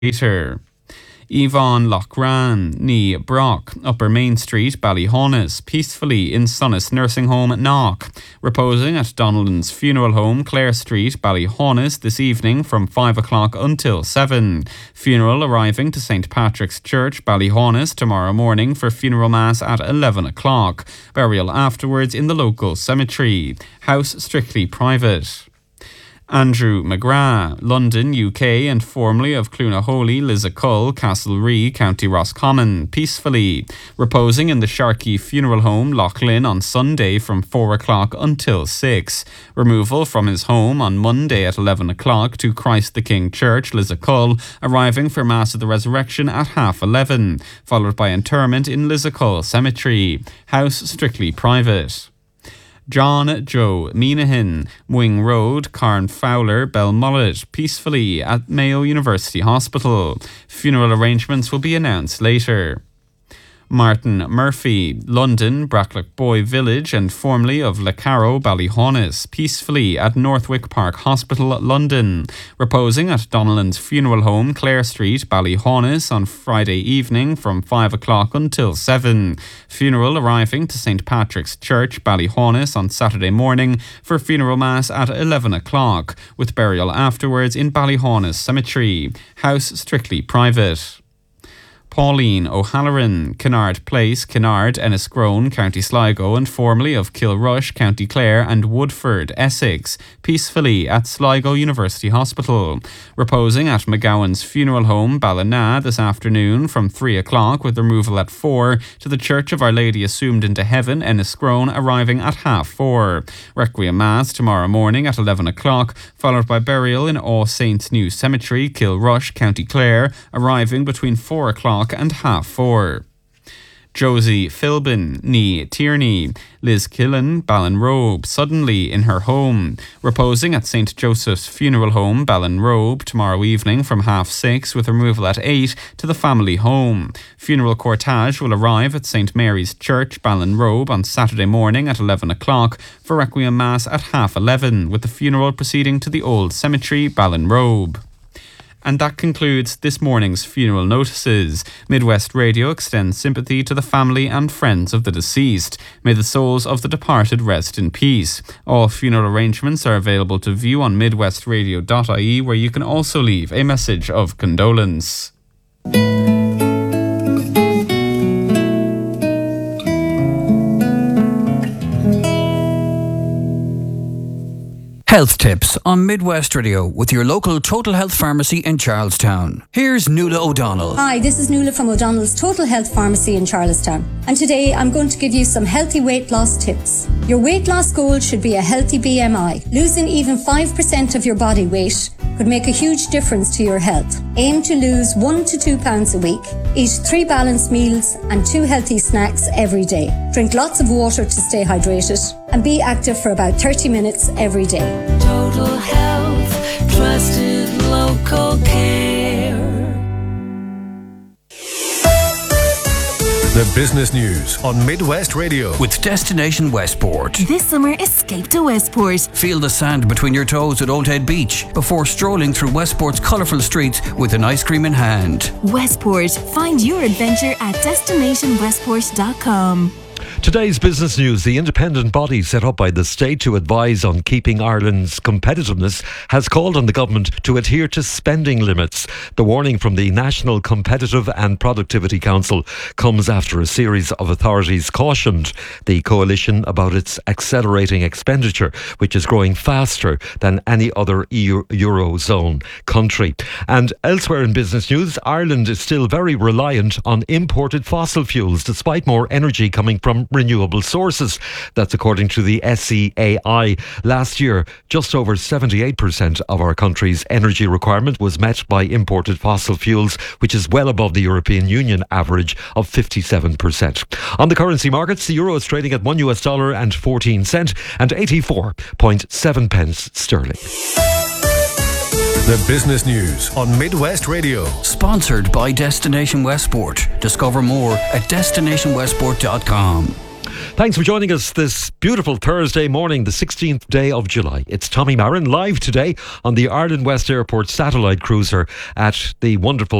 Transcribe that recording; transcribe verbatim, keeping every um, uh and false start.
later. Yvonne Lochran, ní Brock, Upper Main Street, Ballyhaunis, peacefully in Sunnis Nursing Home, Knock, reposing at Donnellan's Funeral Home, Clare Street, Ballyhaunis, this evening from five o'clock until seven. Funeral arriving to Saint Patrick's Church, Ballyhaunis, tomorrow morning for funeral mass at eleven o'clock. Burial afterwards in the local cemetery. House strictly private. Andrew McGrath, London, U K, and formerly of Clunaholy, Lissacull, Castlerea, County Roscommon, peacefully, reposing in the Sharkey Funeral Home, Loughlin, on Sunday from four o'clock until six. Removal from his home on Monday at eleven o'clock to Christ the King Church, Lissacull, arriving for Mass of the Resurrection at half eleven, followed by interment in Lissacull Cemetery. House strictly private. John Joe Minahan, Wing Road, Carn Fowler, Belmullet, peacefully at Mayo University Hospital. Funeral arrangements will be announced later. Martin Murphy, London, Bracklock Boy Village, and formerly of Lecarrow, Ballyhaunis, peacefully at Northwick Park Hospital, London, reposing at Donnellan's Funeral Home, Clare Street, Ballyhaunis, on Friday evening from five o'clock until seven. Funeral arriving to Saint Patrick's Church, Ballyhaunis, on Saturday morning for funeral mass at eleven o'clock, with burial afterwards in Ballyhaunis Cemetery. House strictly private. Pauline O'Halloran, Kennard Place, Kennard, Enniscrone, County Sligo, and formerly of Kilrush, County Clare, and Woodford, Essex, peacefully at Sligo University Hospital. Reposing at McGowan's Funeral Home, Ballina, this afternoon from three o'clock, with removal at four to the Church of Our Lady Assumed into Heaven, Enniscrone, arriving at half four. Requiem Mass tomorrow morning at eleven o'clock, followed by burial in All Saints New Cemetery, Kilrush, County Clare, arriving between four o'clock and half four. Josie Philbin, ní Tierney, Liz Killen, Ballinrobe, suddenly in her home, reposing at Saint Joseph's Funeral Home, Ballinrobe, tomorrow evening from half six, with removal at eight to the family home. Funeral cortege will arrive at Saint Mary's Church, Ballinrobe, on Saturday morning at eleven o'clock for Requiem Mass at half eleven, with the funeral proceeding to the Old Cemetery, Ballinrobe. And that concludes this morning's funeral notices. Midwest Radio extends sympathy to the family and friends of the deceased. May the souls of the departed rest in peace. All funeral arrangements are available to view on midwest radio dot I E, where you can also leave a message of condolence. Health tips on Midwest Radio with your local Total Health Pharmacy in Charlestown. Here's Nuala O'Donnell. Hi, this is Nuala from O'Donnell's Total Health Pharmacy in Charlestown. And today I'm going to give you some healthy weight loss tips. Your weight loss goal should be a healthy B M I. Losing even five percent of your body weight could make a huge difference to your health. Aim to lose one to two pounds a week. Eat three balanced meals and two healthy snacks every day. Drink lots of water to stay hydrated and be active for about thirty minutes every day. Total Health, trusted local care. The business news on Midwest Radio with Destination Westport. This summer, escape to Westport. Feel the sand between your toes at Old Head Beach before strolling through Westport's colourful streets with an ice cream in hand. Westport. Find your adventure at destination westport dot com. Today's business news. The independent body set up by the state to advise on keeping Ireland's competitiveness has called on the government to adhere to spending limits. The warning from the National Competitive and Productivity Council comes after a series of authorities cautioned the coalition about its accelerating expenditure, which is growing faster than any other E U Eurozone country. And elsewhere in business news, Ireland is still very reliant on imported fossil fuels, despite more energy coming from renewable sources. That's according to the S E A I. Last year, just over seventy-eight percent of our country's energy requirement was met by imported fossil fuels, which is well above the European Union average of fifty-seven percent. On the currency markets, the euro is trading at one US dollar and fourteen cent and eighty-four point seven pence sterling. The business news on Midwest Radio. Sponsored by Destination Westport. Discover more at destination westport dot com. Thanks for joining us this beautiful Thursday morning, the sixteenth day of July. It's Tommy Marin live today on the Ireland West Airport satellite cruiser at the wonderful